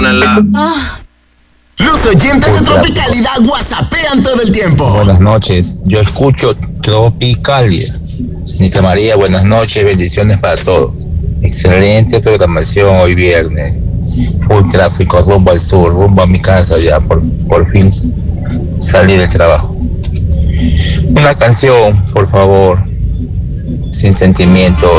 Los oyentes de Tropicalidad whatsappean todo el tiempo. Buenas noches, yo escucho Tropicalia. Nita María, buenas noches, bendiciones para todos. Excelente programación hoy viernes. Full tráfico, rumbo al sur, rumbo a mi casa ya, por fin salí del trabajo. Una canción, por favor, sin sentimiento,